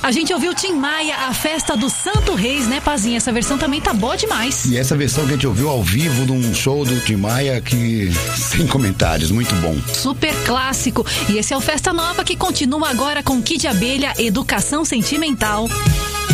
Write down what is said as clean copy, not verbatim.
A gente ouviu Tim Maia, A Festa do Santo Reis, né, Pazinha? Essa versão também tá boa demais. E essa versão que a gente ouviu ao vivo num show do Tim Maia, que sem comentários, muito bom. Super clássico. E esse é o Festa Nova, que continua agora com Kid Abelha, Educação Sentimental.